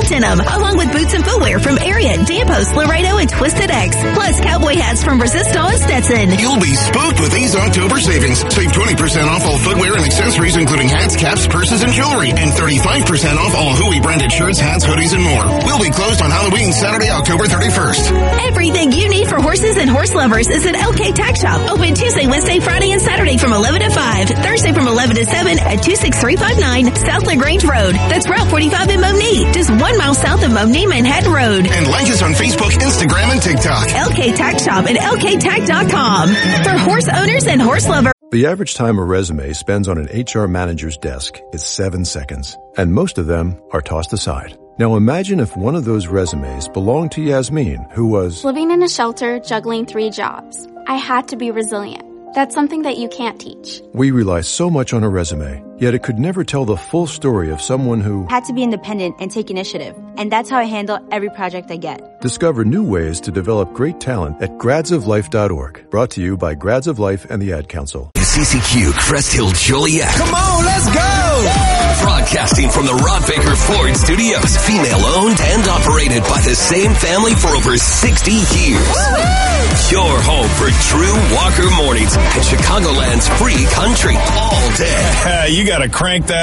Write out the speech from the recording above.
Denim, along with boots and footwear from Ariat, Danpost, Laredo, and Twisted X. Plus cowboy hats from Resistol and Stetson. You'll be spooked with these October savings. Save 20% off all footwear and accessories, including hats, caps, purses, and jewelry. And 35% off all Hui branded shirts, hats, hoodies, and more. We'll be closed on Halloween, Saturday, October 31st. Everything you need for horses and horse lovers is at LK Tack Shop. Open Tuesday, Wednesday, Friday, and Saturday from 11 to 5. Thursday from 11 to 7 at 26359 South LaGrange Road. That's Route 45 in Momney, just 1 mile south of Momney Manhattan Road. And like us on Facebook, Instagram, and TikTok. LK Tack Shop at LKTack.com. For horse owners and horse lovers. The average time a resume spends on an HR manager's desk is 7 seconds, and most of them are tossed aside. Now imagine if one of those resumes belonged to Yasmin, who was living in a shelter, juggling 3 jobs. I had to be resilient. That's something that you can't teach. We rely so much on a resume, yet it could never tell the full story of someone who had to be independent and take initiative. And that's how I handle every project I get. Discover new ways to develop great talent at gradsoflife.org. Brought to you by Grads of Life and the Ad Council. CCQ, Crest Hill, Joliet. Come on, let's go! Broadcasting from the Rod Baker Ford Studios. Female-owned and operated by the same family for over 60 years. Woo-hoo! Your home for true Walker mornings and Chicagoland's free country all day. You gotta crank that